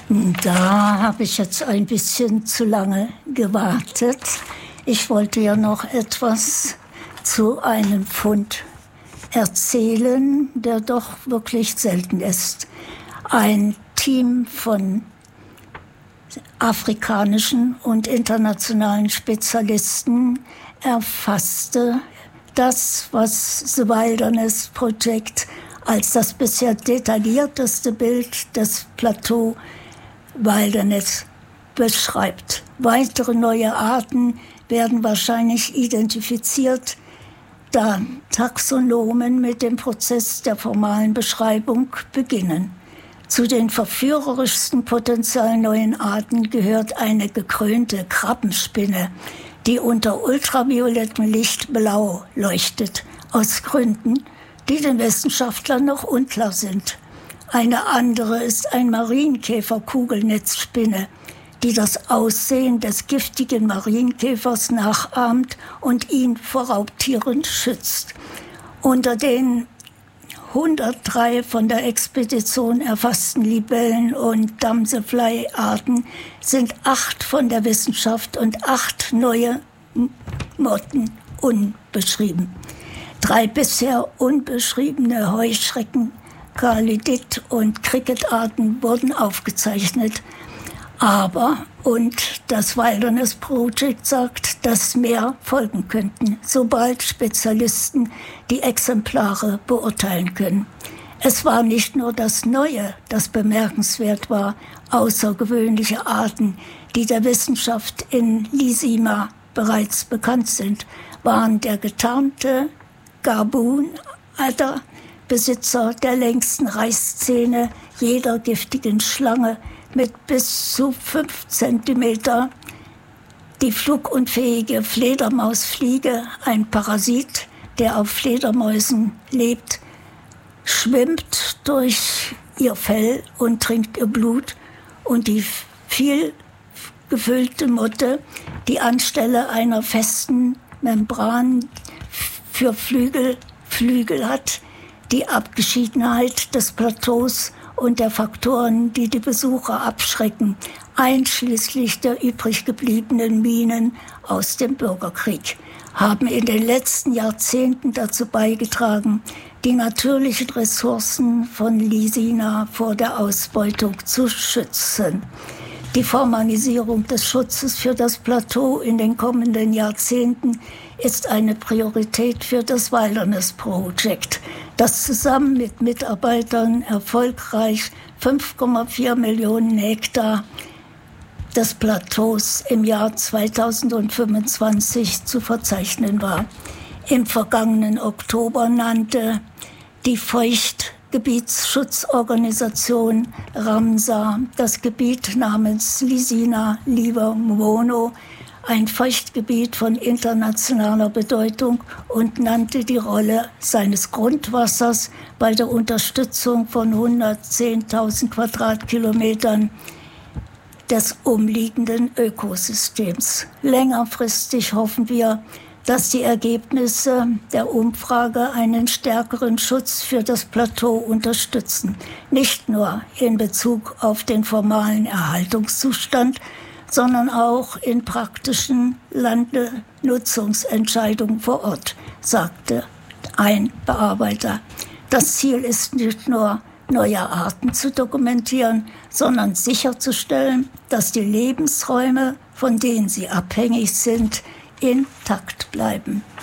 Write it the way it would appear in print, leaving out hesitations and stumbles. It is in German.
Da habe ich jetzt ein bisschen zu lange gewartet. Ich wollte ja noch etwas zu einem Fund erzählen, der doch wirklich selten ist. Ein Team von afrikanischen und internationalen Spezialisten erfasste das, was The Wilderness Project als das bisher detaillierteste Bild des Plateau Wilderness beschreibt. Weitere neue Arten werden wahrscheinlich identifiziert, da Taxonomen mit dem Prozess der formalen Beschreibung beginnen. Zu den verführerischsten potenziell neuen Arten gehört eine gekrönte Krabbenspinne, die unter ultraviolettem Licht blau leuchtet, aus Gründen, die den Wissenschaftlern noch unklar sind. Eine andere ist ein Marienkäfer-Kugelnetzspinne, die das Aussehen des giftigen Marienkäfers nachahmt und ihn vor Raubtieren schützt. Unter den 103 von der Expedition erfassten Libellen- und Damselfly-Arten sind 8 von der Wissenschaft und 8 neue Motten unbeschrieben. 3 bisher unbeschriebene Heuschrecken, Kalidit- und Cricketarten wurden aufgezeichnet. Aber, und das Wilderness Project sagt, dass mehr folgen könnten, sobald Spezialisten die Exemplare beurteilen können. Es war nicht nur das Neue, das bemerkenswert war, außergewöhnliche Arten, die der Wissenschaft in Lisima bereits bekannt sind, waren der getarnte Gaboon-Adder, Besitzer der längsten Reißzähne jeder giftigen Schlange mit bis zu 5 Zentimeter, die flugunfähige Fledermausfliege, ein Parasit, der auf Fledermäusen lebt, schwimmt durch ihr Fell und trinkt ihr Blut, und die viel gefüllte Motte, die anstelle einer festen Membran für Flügel hat, die Abgeschiedenheit des Plateaus und der Faktoren, die die Besucher abschrecken, einschließlich der übrig gebliebenen Minen aus dem Bürgerkrieg, haben in den letzten Jahrzehnten dazu beigetragen, die natürlichen Ressourcen von Lisina vor der Ausbeutung zu schützen. Die Formalisierung des Schutzes für das Plateau in den kommenden Jahrzehnten ist eine Priorität für das Wilderness Project, das zusammen mit Mitarbeitern erfolgreich 5,4 Millionen Hektar des Plateaus im Jahr 2025 zu verzeichnen war. Im vergangenen Oktober nannte die Feuchtgebietsschutzorganisation Ramsar das Gebiet namens Lisina Livernois ein Feuchtgebiet von internationaler Bedeutung und nannte die Rolle seines Grundwassers bei der Unterstützung von 110.000 Quadratkilometern des umliegenden Ökosystems. Längerfristig hoffen wir, dass die Ergebnisse der Umfrage einen stärkeren Schutz für das Plateau unterstützen. Nicht nur in Bezug auf den formalen Erhaltungszustand, sondern auch in praktischen Landnutzungsentscheidungen vor Ort, sagte ein Bearbeiter. Das Ziel ist nicht nur, neue Arten zu dokumentieren, sondern sicherzustellen, dass die Lebensräume, von denen sie abhängig sind, intakt bleiben.